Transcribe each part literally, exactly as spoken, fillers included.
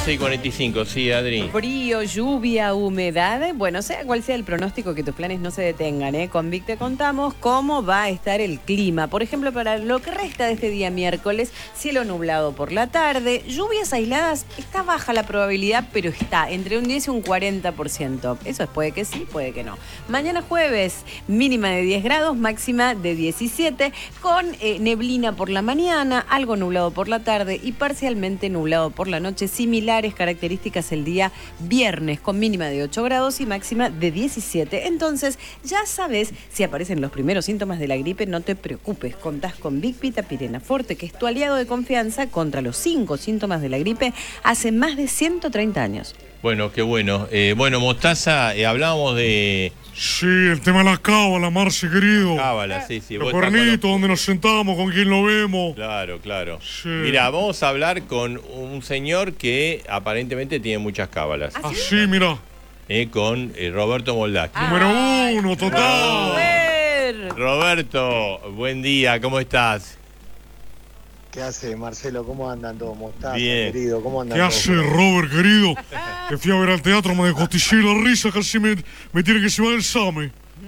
once y cuarenta y cinco, sí, Adri. Frío, lluvia, humedad. Bueno, sea cual sea el pronóstico, que tus planes no se detengan, ¿eh? Con Vic te contamos cómo va a estar el clima. Por ejemplo, para lo que resta de este día miércoles, cielo nublado por la tarde, lluvias aisladas, está baja la probabilidad, pero está entre un diez y un cuarenta por ciento. Eso es, puede que sí, puede que no. Mañana jueves, mínima de diez grados, máxima de diecisiete, con eh, neblina por la mañana, algo nublado por la tarde y parcialmente nublado por la noche. Similares características el día viernes, con mínima de ocho grados y máxima de diecisiete. Entonces, ya sabes, si aparecen los primeros síntomas de la gripe, no te preocupes. Contás con Vic Vitapirena Forte, que es tu aliado de confianza contra los cinco síntomas de la gripe hace más de ciento treinta años. Bueno, qué bueno. Eh, bueno, Mostaza, eh, hablábamos de... Sí, el tema de las cábalas, Marce, querido. Cábalas, sí, sí. Los cuernitos, los... donde nos sentamos, con quién lo vemos. Claro, claro. Sí. Mira, vamos a hablar con un señor que aparentemente tiene muchas cábalas. Ah, sí, mira. Eh, con eh, Roberto Moldavsky. Número uno, total. Robert. Roberto, buen día, ¿cómo estás? ¿Qué hace, Marcelo? ¿Cómo andan todos? Mostaza, Bien. querido? ¿Cómo andan ¿Qué todos? hace, Robert, querido? Que fui a ver al teatro, me descostillé la risa, casi me, me tiene que llevar el SAME.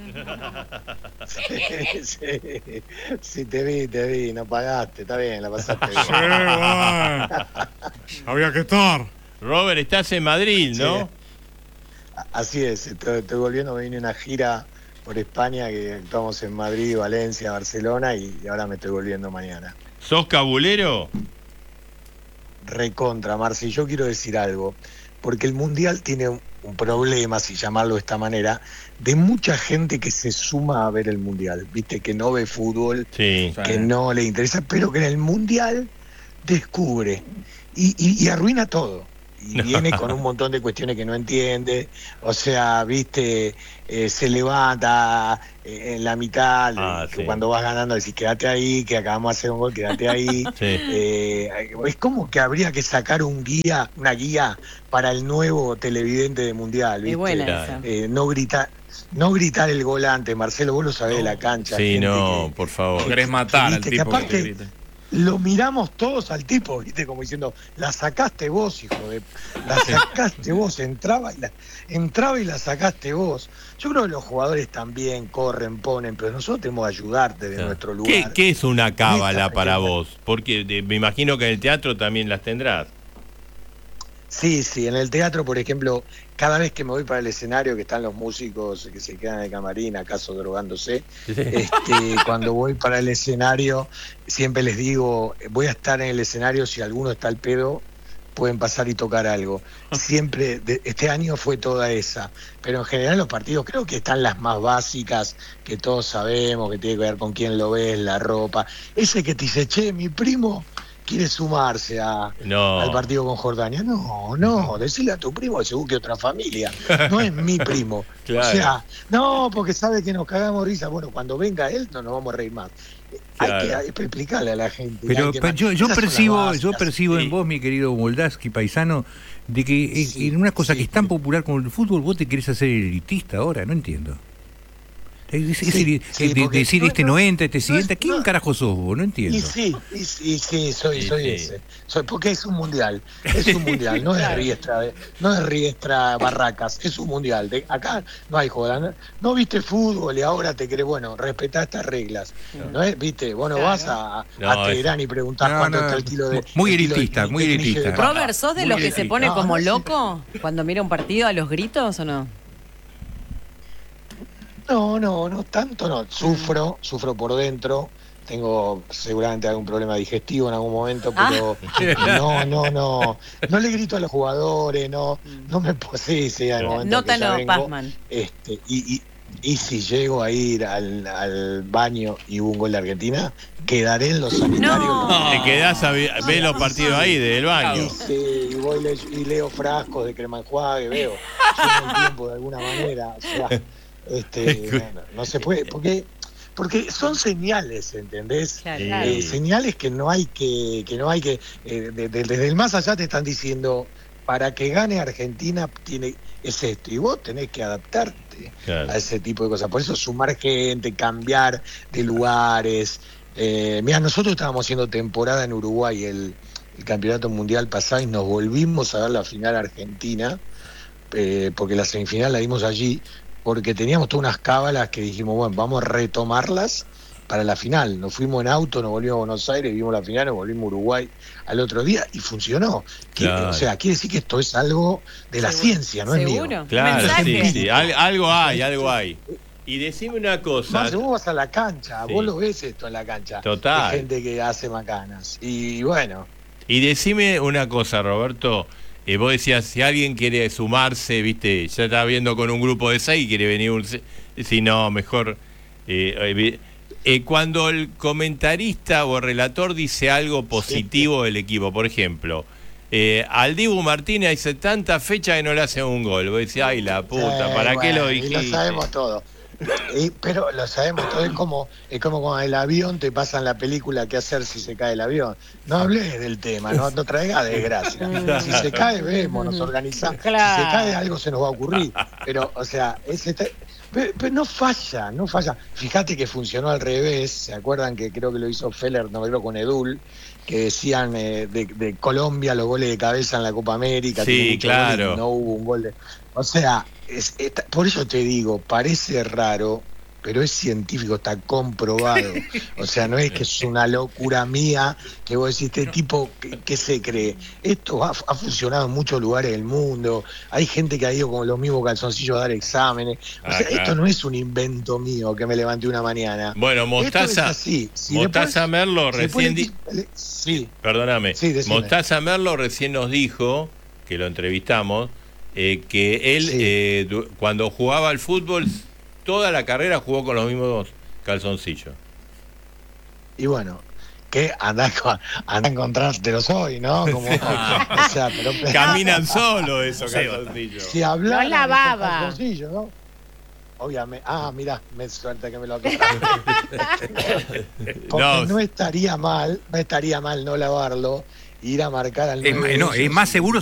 Sí, sí, sí, te vi, te vi, no pagaste, está bien, la pasaste bien. Sí, bueno. Había que estar. Robert, estás en Madrid, ¿no? Sí. Así es, estoy, estoy volviendo, me vine una gira por España, que actuamos en Madrid, Valencia, Barcelona, y, y ahora me estoy volviendo mañana. ¿Sos cabulero? Recontra, Marci, yo quiero decir algo, porque el Mundial tiene un, un problema, si llamarlo de esta manera, de mucha gente que se suma a ver el Mundial, viste, que no ve fútbol, Sí. que no le interesa, pero que en el Mundial descubre y, y, y arruina todo. Y viene con un montón de cuestiones que no entiende, o sea, viste, eh, se levanta eh, en la mitad, Ah, que sí. cuando vas ganando decís, quédate ahí, que acabamos de hacer un gol, quédate ahí. Sí. Eh, es como que habría que sacar un guía, una guía para el nuevo televidente de Mundial, ¿viste? Es buena Claro. esa. Eh, no gritar, no gritar el gol antes, Marcelo, vos lo sabés de la cancha. Sí, gente no, que- por favor. No querés matar al Viste, que tipo que aparte- te grita. Lo miramos todos al tipo, viste, como diciendo, la sacaste vos, hijo de... La sacaste vos, entraba y la, entraba y la sacaste vos. Yo creo que los jugadores también corren, ponen, pero nosotros tenemos que ayudarte de Claro. nuestro lugar. ¿Qué, qué es una cábala Neta, para que- vos? Porque de- me imagino que en el teatro también las tendrás. Sí, sí, en el teatro, por ejemplo, cada vez que me voy para el escenario, que están los músicos que se quedan en el camarín, acaso drogándose, este, cuando voy para el escenario, siempre les digo, voy a estar en el escenario, si alguno está al pedo, pueden pasar y tocar algo. Siempre, de, este año fue toda esa, pero en general los partidos creo que están las más básicas, que todos sabemos, que tiene que ver con quién lo ves, la ropa. Ese que te dice, che, mi primo quiere sumarse a, No. al partido con Jordania. No, no, decirle a tu primo que se busque otra familia. No es mi primo. Claro. O sea, no, porque sabe que nos cagamos de risa. Bueno, cuando venga él no nos vamos a reír más. Claro. Hay, que, hay que explicarle a la gente. Pero, hay que- pero yo, yo esas son las percibo, yo básicas. percibo Sí. en vos, mi querido Moldavsky, paisano, de que en- Sí, en una cosa sí. que es tan popular como el fútbol, vos te querés hacer elitista ahora, no entiendo. Es, es- es Sí, el- sí, de- porque decir no- este no- no entra, este no siguiente, es- ¿quién no- carajo sos vos? No entiendo. Y sí, y, sí, sí, soy, Sí, soy sí. ese. Soy, porque es un mundial, es un mundial, no es Riestra, de- no es Riestra Barracas, es un mundial. De, acá no hay joda, no, no viste fútbol y ahora te crees, bueno, respetá estas reglas. No es, viste, vos no Claro. vas a, a No, Teherán y preguntás No, cuánto no, está el kilo de... muy el kilo de- elitista, de muy quinillo de elitista. papa. Robert, ¿sos de Muy los que elitista. se pone No, como no, sí. loco cuando mira un partido a los gritos o no? No, no, no tanto, no. Sufro, sufro por dentro. Tengo seguramente algún problema digestivo en algún momento, pero no, no, no. No le grito a los jugadores, no, no me po- sí, sí, hay momentos Nota que ya no, vengo, Pazman. este, y, y, y si llego a ir al, al baño y hubo un gol de Argentina, quedaré en los sanitarios. No. Te quedás a ver ver los partidos ahí del baño. Y, sí, y voy le- y leo frascos de crema enjuague, veo, lleno el tiempo de alguna manera, o sea, este, bueno, no se puede, porque, porque son señales, ¿entendés? Claro. Sí. Claro. Eh, señales que no hay que, que no hay que, eh, de- de- desde el más allá te están diciendo, para que gane Argentina tiene, es esto, y vos tenés que adaptarte Claro. a ese tipo de cosas, por eso sumar gente, cambiar de lugares. Eh, mira, nosotros estábamos haciendo temporada en Uruguay el el campeonato mundial pasado y nos volvimos a ver la final argentina, eh, porque la semifinal la dimos allí, porque teníamos todas unas cábalas que dijimos, bueno, vamos a retomarlas para la final. Nos fuimos en auto, nos volvimos a Buenos Aires, vimos la final, nos volvimos a Uruguay al otro día y funcionó. Claro. O sea, quiere decir que esto es algo de la Seguro. ciencia, no es mío. Seguro. Claro, Mensaje. sí, sí. Al- algo hay, algo hay. Y decime una cosa. Más, vos vas a la cancha, Sí. vos lo ves esto en la cancha. Total. Hay gente que hace macanas. Y bueno, Y decime una cosa, Roberto. Eh, vos decías, si alguien quiere sumarse, viste, ya está viendo con un grupo de seis y quiere venir un... se- Si no, mejor... eh, eh, eh, cuando el comentarista o el relator dice algo positivo del equipo, por ejemplo, eh, al Dibu Martínez hace tanta fecha que no le hacen un gol. Vos decís, ay, la puta, eh, ¿para qué bueno, lo y dijiste? lo sabemos todo. Y- pero lo sabemos todo. Es como, es como cuando el avión te pasan la película qué hacer si se cae el avión. No hables del tema, no, no traigas desgracia. Si se cae, vemos, nos organizamos. Claro. Si se cae, algo se nos va a ocurrir. Pero, o sea, ese te- pero, pero no falla, no falla. Fíjate que funcionó al revés. ¿Se acuerdan que creo que lo hizo Feller, no creo, con Edul? Que decían eh, de, de Colombia los goles de cabeza en la Copa América. Sí, tiene muchos goles claro. y no hubo un gol de... O sea, es, está- por eso te digo, parece raro, pero es científico, está comprobado. O sea, no es que es una locura mía que vos decís, este tipo, ¿qué, qué se cree? Esto ha, ha funcionado en muchos lugares del mundo. Hay gente que ha ido con los mismos calzoncillos a dar exámenes. O Ah, sea, claro. esto no es un invento mío que me levanté una mañana. Bueno, Esto es Mostaza, así. Si Mostaza después- Merlo si después recién... le- di- le- Sí. Perdóname, Sí, decime. Mostaza Merlo recién nos dijo, que lo entrevistamos, eh, que él Sí. eh, du- cuando jugaba al fútbol, toda la carrera jugó con los mismos calzoncillos. Y bueno, que anda, con- anda a encontrártelos hoy, ¿no? Como, o sea, pero, Caminan solo esos calzoncillos. si hablara Los lavaba. ¿no? Obviamente. Ah, mira, me suerte que me lo aclaraste. Porque No. no. estaría mal, no estaría mal no lavarlo, ir a marcar al Es, nueve no, de es más esos seguro